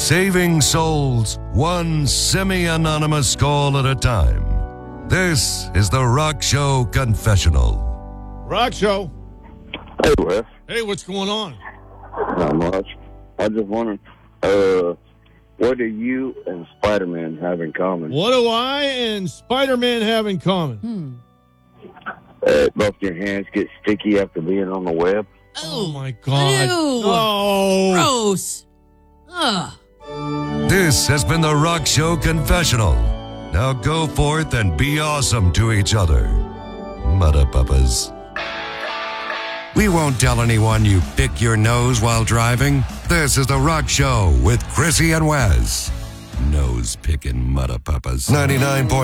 Saving souls, one semi-anonymous call at a time. This is the Rock Show Confessional. Rock Show. Hey, Wes. Hey, what's going on? Not much. I just wondered, what do you and Spider-Man have in common? What do I and Spider-Man have in common? Both your hands get sticky after being on the web. Oh my God. Ew. Oh. Gross. Ugh. This has been the Rock Show Confessional. Now go forth and be awesome to each other. Mudda Puppas. We won't tell anyone you pick your nose while driving. This is the Rock Show with Chrissy and Wes. Nose picking Mudda Puppas. 99.